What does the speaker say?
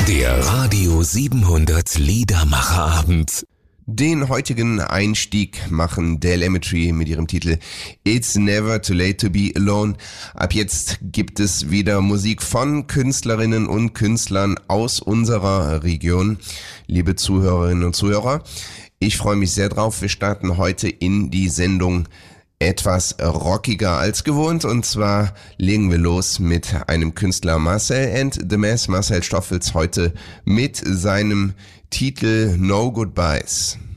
Der Radio 700 Liedermacherabend. Den heutigen Einstieg machen Del Ametry mit ihrem Titel It's Never Too Late to Be Alone. Ab jetzt gibt es wieder Musik von Künstlerinnen und Künstlern aus unserer Region. Liebe Zuhörerinnen und Zuhörer, ich freue mich sehr drauf. Wir starten heute in die Sendung etwas rockiger als gewohnt, und zwar legen wir los mit einem Künstler, Marcel and the Mess. Marcel Stoffels heute mit seinem Titel No Goodbyes.